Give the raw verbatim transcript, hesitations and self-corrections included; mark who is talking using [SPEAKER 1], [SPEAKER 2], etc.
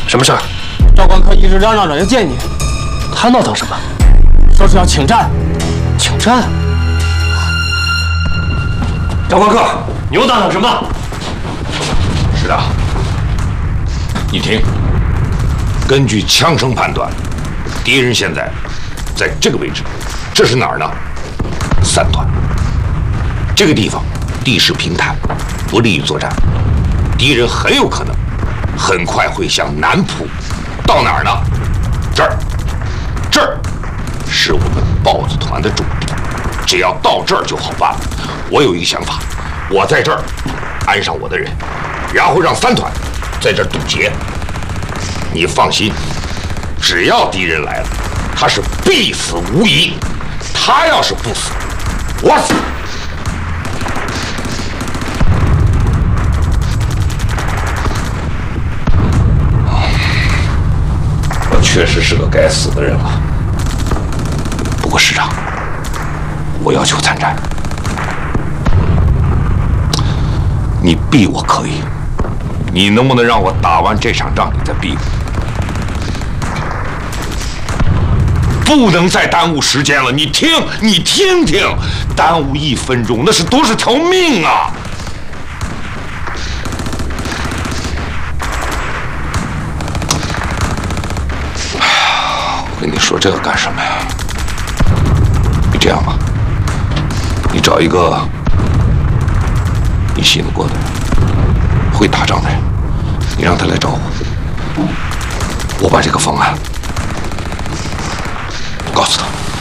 [SPEAKER 1] 什么事儿？
[SPEAKER 2] 赵关客一直嚷嚷着要见你，
[SPEAKER 1] 他闹腾什么？
[SPEAKER 2] 说是要请战。
[SPEAKER 1] 请战？赵关客，你又闹腾什么？
[SPEAKER 3] 是的，你听，根据枪声判断，敌人现在在这个位置，这是哪儿呢？三团。这个地方地势平坦，不利于作战，敌人很有可能很快会向南扑。到哪儿呢？这儿，这儿是我们豹子团的重地，只要到这儿就好办了。我有一个想法，我在这儿安上我的人，然后让三团在这儿堵截。你放心，只要敌人来了，他是必死无疑。他要是不死，我死。我确实是个该死的人了。不过师长，我要求参战。你逼我可以，你能不能让我打完这场仗你再逼我？不能再耽误时间了。你听，你听听，耽误一分钟那是多少条命啊！我跟你说这个干什么呀？你这样吧，你找一个你信得过的人，会打仗的人，你让他来找我，我把这个方案告诉他。